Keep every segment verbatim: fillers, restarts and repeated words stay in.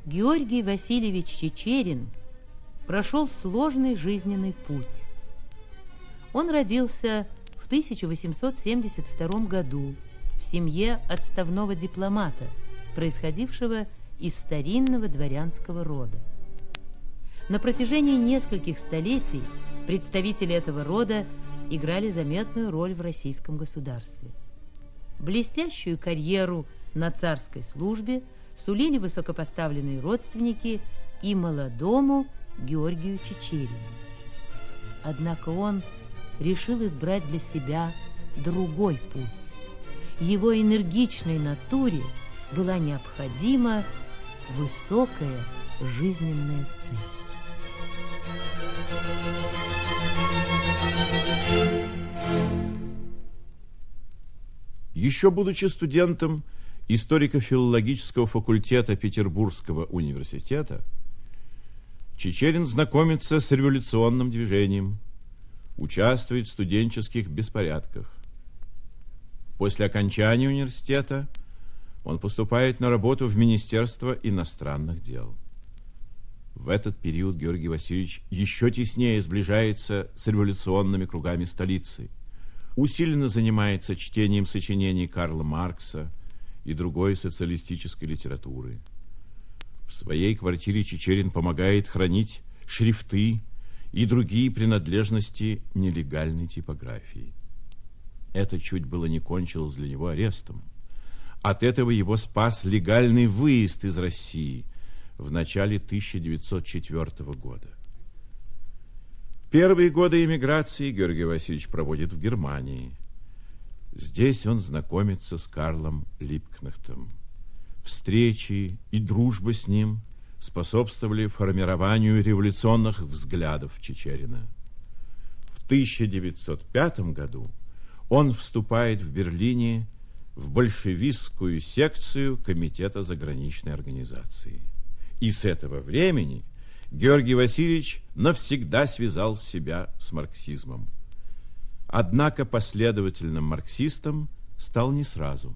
Георгий Васильевич Чичерин прошел сложный жизненный путь. Он родился в тысяча восемьсот семьдесят втором году в семье отставного дипломата, происходившего из старинного дворянского рода. На протяжении нескольких столетий представители этого рода играли заметную роль в российском государстве. Блестящую карьеру на царской службе сулили высокопоставленные родственники и молодому Георгию Чичерину. Однако он решил избрать для себя другой путь. Его энергичной натуре была необходима высокая жизненная цель. Еще будучи студентом историко-филологического факультета Петербургского университета, Чичерин знакомится с революционным движением, участвует в студенческих беспорядках. После окончания университета он поступает на работу в Министерство иностранных дел. В этот период Георгий Васильевич еще теснее сближается с революционными кругами столицы, усиленно занимается чтением сочинений Карла Маркса и другой социалистической литературы. В своей квартире Чичерин помогает хранить шрифты и другие принадлежности нелегальной типографии. Это чуть было не кончилось для него арестом. От этого его спас легальный выезд из России в начале тысяча девятьсот четвёртого года. Первые годы эмиграции Георгий Васильевич проводит в Германии. Здесь он знакомится с Карлом Либкнехтом. Встречи и дружба с ним способствовали формированию революционных взглядов Чичерина. В тысяча девятьсот пятом году он вступает в Берлине в большевистскую секцию Комитета заграничной организации. И с этого времени Георгий Васильевич навсегда связал себя с марксизмом. Однако последовательным марксистом стал не сразу.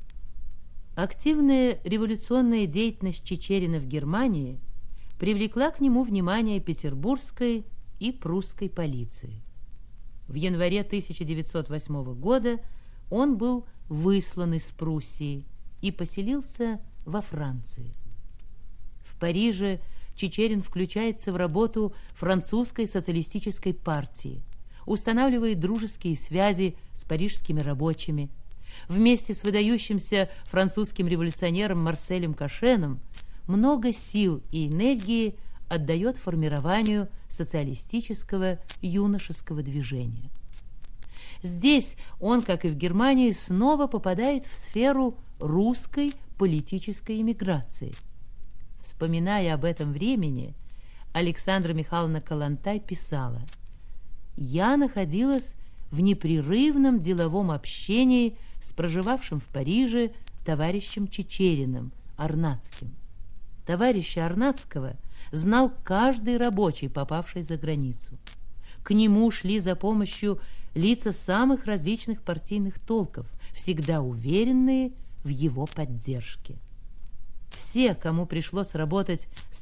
Активная революционная деятельность Чичерина в Германии привлекла к нему внимание петербургской и прусской полиции. В январе тысяча девятьсот восьмого года он был выслан из Пруссии и поселился во Франции. В Париже Чичерин включается в работу французской социалистической партии, устанавливает дружеские связи с парижскими рабочими. Вместе с выдающимся французским революционером Марселем Кошеном много сил и энергии отдает формированию социалистического юношеского движения. Здесь он, как и в Германии, снова попадает в сферу русской политической эмиграции. Вспоминая об этом времени, Александра Михайловна Калантай писала: «Я находилась в непрерывном деловом общении с проживавшим в Париже товарищем Чичериным Арнацким. Товарища Арнацкого знал каждый рабочий, попавший за границу. К нему шли за помощью лица самых различных партийных толков, всегда уверенные в его поддержке. Все, кому пришлось работать с